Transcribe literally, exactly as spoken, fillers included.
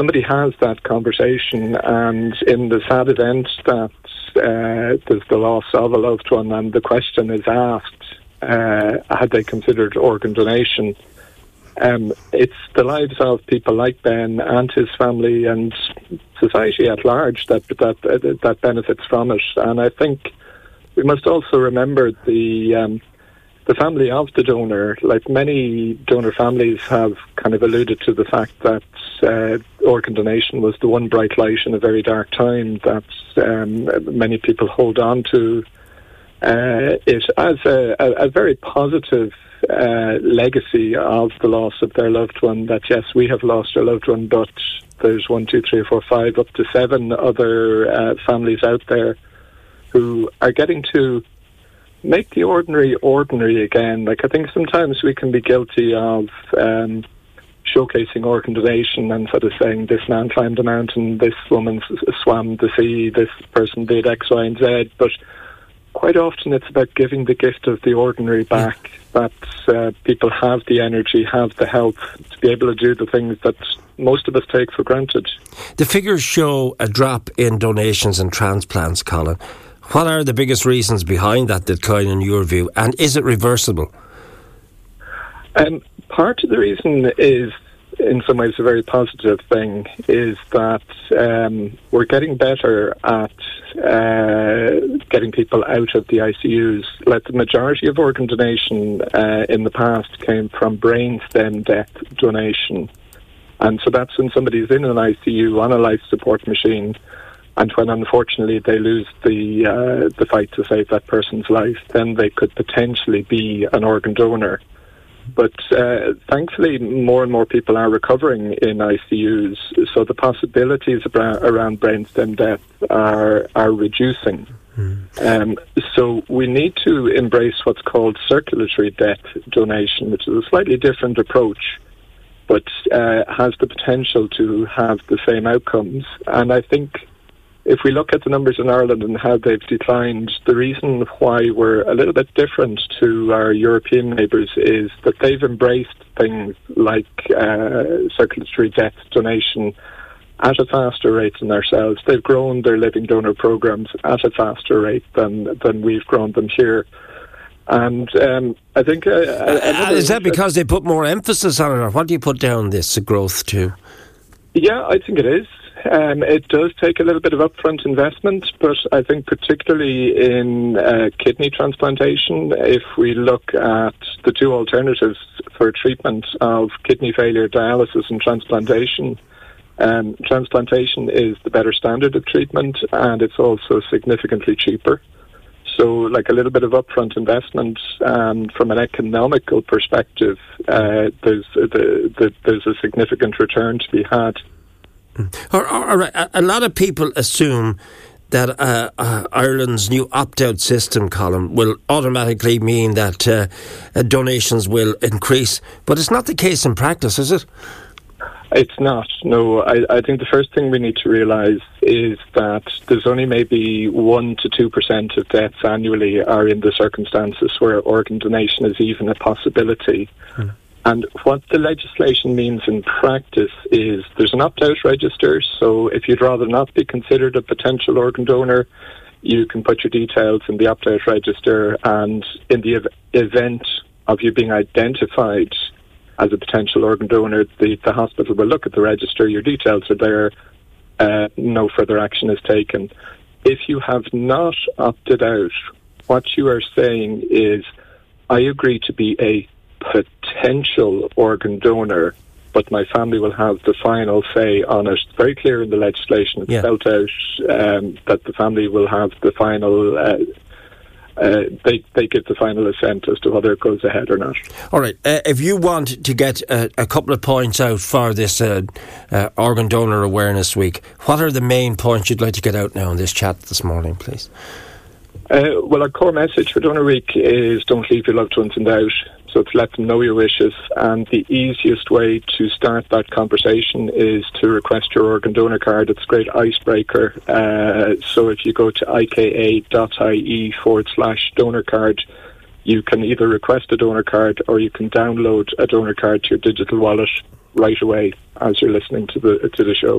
somebody has that conversation, and in the sad event that uh, there's the loss of a loved one, and the question is asked, uh, had they considered organ donation? Um, it's the lives of people like Ben and his family and society at large that that uh, that benefits from it. And I think we must also remember the um, the family of the donor. Like many donor families have kind of alluded to the fact that uh, organ donation was the one bright light in a very dark time, that um, many people hold on to uh, it as a, a, a very positive Uh, legacy of the loss of their loved one, that yes, we have lost our loved one, but there's one, two, three, four, five, up to seven other uh, families out there who are getting to make the ordinary ordinary again. Like, I think sometimes we can be guilty of um, showcasing organ donation and sort of saying this man climbed a mountain, this woman s- swam the sea, this person did X, Y and Z, but quite often it's about giving the gift of the ordinary back, that uh, people have the energy, have the health to be able to do the things that most of us take for granted. The figures show a drop in donations and transplants, Colin. What are the biggest reasons behind that decline in your view, and is it reversible? Um, part of the reason is, in some ways, a very positive thing, is that um, we're getting better at uh, getting people out of the I C Us. Like, the majority of organ donation uh, in the past came from brain stem death donation. And so that's when somebody's in an I C U on a life support machine, and when unfortunately they lose the uh, the fight to save that person's life, then they could potentially be an organ donor. But uh, thankfully, more and more people are recovering in I C Us, so the possibilities abra- around brainstem death are are reducing. Mm. Um, so we need to embrace what's called circulatory death donation, which is a slightly different approach, but uh, has the potential to have the same outcomes. And I think if we look at the numbers in Ireland and how they've declined, the reason why we're a little bit different to our European neighbours is that they've embraced things like uh, circulatory death donation at a faster rate than ourselves. They've grown their living donor programmes at a faster rate than, than we've grown them here. And um, I think... Uh, uh, is that because they put more emphasis on it, or what do you put down this growth to? Yeah, I think it is. Um, it does take a little bit of upfront investment, but I think particularly in uh, kidney transplantation, if we look at the two alternatives for treatment of kidney failure, dialysis and transplantation, um, transplantation is the better standard of treatment, and it's also significantly cheaper. So, like, a little bit of upfront investment, and from an economical perspective, uh, there's the, the, there's a significant return to be had. All right. A lot of people assume that uh, uh, Ireland's new opt-out system, Colin, will automatically mean that uh, uh, donations will increase, but it's not the case in practice, is it? It's not, no. I, I think the first thing we need to realise is that there's only maybe one to two percent of deaths annually are in the circumstances where organ donation is even a possibility. Hmm. And what the legislation means in practice is there's an opt-out register, so if you'd rather not be considered a potential organ donor, you can put your details in the opt-out register, and in the ev- event of you being identified as a potential organ donor, the, the hospital will look at the register, your details are there, uh, no further action is taken. If you have not opted out, what you are saying is, I agree to be a potential organ donor, but my family will have the final say on it. It's very clear in the legislation. It's yeah. spelled out um, that the family will have the final uh, uh, they, they give the final assent as to whether it goes ahead or not. All right. Uh, if you want to get a, a couple of points out for this uh, uh, Organ Donor Awareness Week, what are the main points you'd like to get out now in this chat this morning, please? Uh, well, our core message for Donor Week is don't leave your loved ones in doubt. So to let them know your wishes, and the easiest way to start that conversation is to request your organ donor card. It's a great icebreaker. Uh, so if you go to ika.ie forward slash donor card, you can either request a donor card or you can download a donor card to your digital wallet right away as you're listening to the to the show.